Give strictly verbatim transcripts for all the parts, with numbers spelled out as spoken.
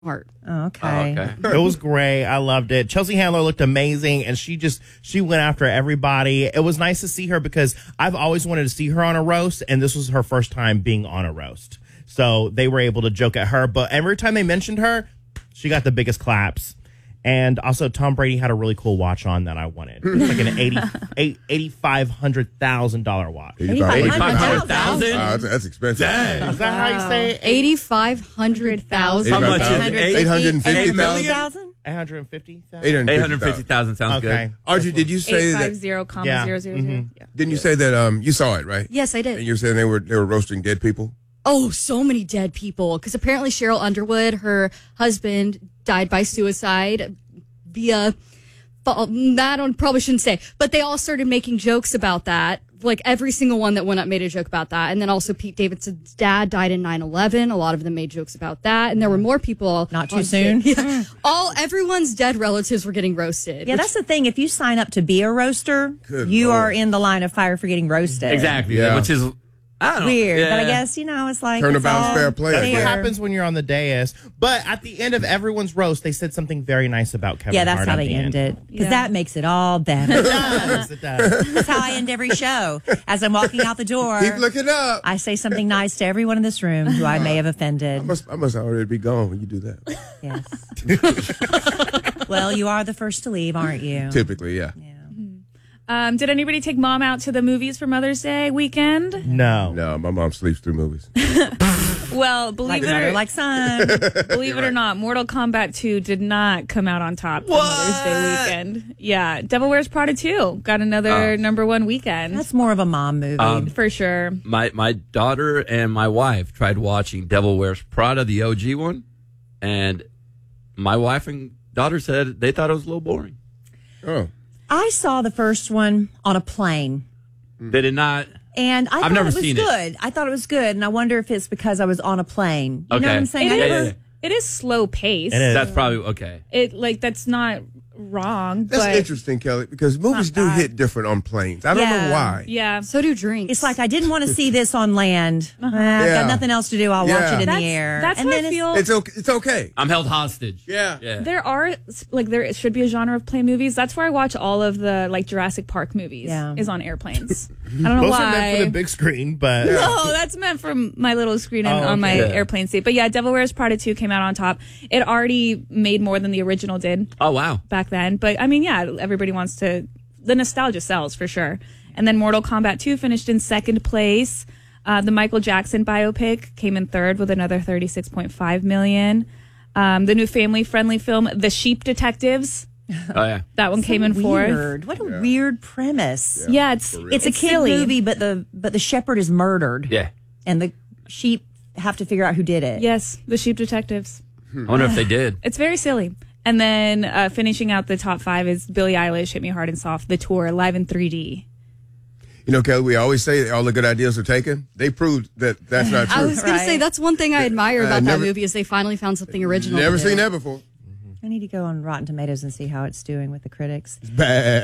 Heart. Oh, okay. Oh, okay. It was great. I loved it. Chelsea Handler looked amazing, and she just she went after everybody. It was nice to see her because I've always wanted to see her on a roast, and this was her first time being on a roast. So they were able to joke at her, but every time they mentioned her, she got the biggest claps. And also, Tom Brady had a really cool watch on that I wanted. It was like an eighty, eight, eighty-five hundred thousand dollar watch. eighty-five hundred thousand? Uh, that's expensive. Dang. Is that how you say it? eighty-five hundred thousand. How much is it? eight hundred fifty thousand? eight hundred fifty thousand? eight hundred fifty thousand sounds Okay. good. Audrey, did you say eight that? five zero comma Yeah. zero zero zero. Yeah. Didn't you say that? Um, you saw it, right? Yes, I And did. you were saying they were they were roasting dead people. Oh, so many dead people. Because apparently Cheryl Underwood, her husband, died by suicide via. That I probably shouldn't say, but they all started making jokes about that. Like every single one that went up made a joke about that. And then also Pete Davidson's dad died in nine eleven. A lot of them made jokes about that. And there were more people. Not too on soon. stage. Yeah. All everyone's dead relatives were getting roasted. Yeah, which- that's the thing. If you sign up to be a roaster, Good you Lord. are in the line of fire for getting roasted. Exactly. Yeah. Which is, I don't know. Weird, Yeah. but I guess, you know, it's like. Turnabout's it's all fair play, I That's what guess. fair. happens when you're on the dais. But at the end of everyone's roast, they said something very nice about Kevin Yeah, that's Hart how at they the end end. it. Because Yeah. that makes it all better. It does. It does. That's how I end every show. As I'm walking out the door, Keep looking up. I say something nice to everyone in this room who I may have I offended. must I must already be gone when you do that. Yes. Well, you are the first to leave, aren't you? Typically, yeah. Um, did anybody take mom out to the movies for Mother's Day weekend? No. No, my mom sleeps through movies. Well, Like believe it mother, or like son. believe it or not, Mortal Kombat two did not come out on top for Mother's Day weekend. Yeah, Devil Wears Prada two got another Oh. number one weekend That's more of a mom movie. Um, for sure. My my daughter and my wife tried watching Devil Wears Prada, the O G one, and my wife and daughter said they thought it was a little boring. Oh. I saw the first one on a plane. They did not. And I I've thought never it was seen it. good. I thought it was good, and I wonder if it's because I was on a plane. You Okay. know what I'm saying? It I is. never- yeah, yeah. It is slow paced. It is. That's probably okay. It like that's not wrong. That's but interesting, Kelly, because movies do bad. hit different on planes. I don't Yeah. know why. Yeah. So do drinks. It's like I didn't want to see this on land. Uh, I've Yeah. got nothing else to do. I'll watch Yeah. it in That's, the air. that's and how then I it's- feel. It's okay. It's okay. I'm held hostage. Yeah. Yeah. There are like there should be a genre of plane movies. That's where I watch all of the like Jurassic Park movies. Yeah. Is on airplanes. I don't know Those why. are meant for the big screen, but No, that's meant for my little screen and Oh, on my okay. Yeah. airplane seat. But yeah, Devil Wears Prada two came out on top. It already made more than the original did Oh, wow. back then. But I mean, yeah, everybody wants to. The nostalgia sells for sure. And then Mortal Kombat two finished in second place. Uh, the Michael Jackson biopic came in third with another thirty-six point five million. Um, the new family-friendly film, The Sheep Detectives, Oh, yeah. that one came in fourth. Weird. What a weird premise. Yeah, it's It's a kid silly. movie, but the but the shepherd is murdered. Yeah. And the sheep have to figure out who did it. Yes, The Sheep Detectives. I wonder if they did. It's very silly. And then uh, finishing out the top five is Billie Eilish, Hit Me Hard and Soft, the tour, live in three D. You know, Kelly, we always say all the good ideas are taken. They proved that that's not I true. was going to say Right. that's one thing I admire Uh, about never- that movie is they finally found something original. Never to do. seen that before. I need to go on Rotten Tomatoes and see how it's doing with the critics. It's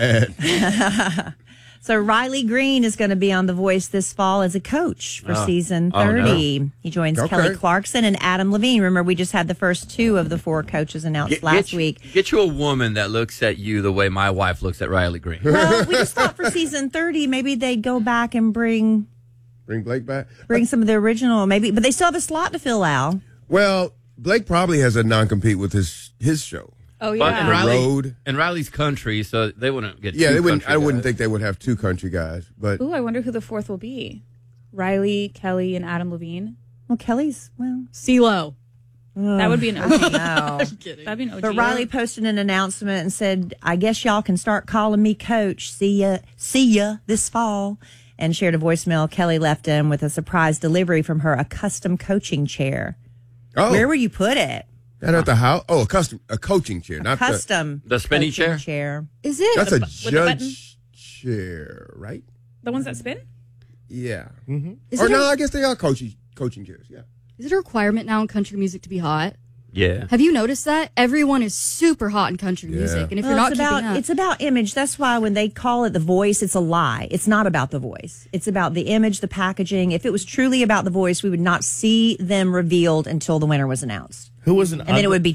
bad. So Riley Green is going to be on The Voice this fall as a coach for Oh. season Oh, no. thirty. He joins Okay. Kelly Clarkson and Adam Levine. Remember, we just had the first two of the four coaches announced Get, last get you, week. Get you a woman that looks at you the way my wife looks at Riley Green. Well, we just thought for season thirty, maybe they'd go back and bring Bring Blake back. bring some of the original, maybe, but they still have a slot to fill out. Well, Blake probably has a non-compete with his his show. Oh, But yeah. in Riley, Road. in Riley's country, so they wouldn't get. Yeah, two they wouldn't. country I wouldn't guys. think they would have two country guys, but Ooh, I wonder who the fourth will be. Riley, Kelly, and Adam Levine. Well, Kelly's, well, CeeLo. That would be an O G. no. That'd be an O G. But Riley posted an announcement and said, I guess y'all can start calling me coach. See ya, see ya this fall. And shared a voicemail Kelly left him with a surprise delivery from her, a custom coaching chair. oh, Where would you put it? that at the house? Oh, a custom, a coaching chair, not the. Custom. The spinny coaching chair? chair. Is it? That's a the button? judge chair, right? The ones that spin? Yeah. Is Or it, no, a, I guess they are coaching coaching chairs. Yeah. is it a requirement now in country music to be hot? Yeah. Have you noticed that? Everyone is super hot in country Yeah. music. And if Well, you're not it's keeping about up, it's about image. That's why when they call it The Voice, it's a lie. It's not about the voice. It's about the image, the packaging. If it was truly about the voice, we would not see them revealed until the winner was announced. Who was an And then it would be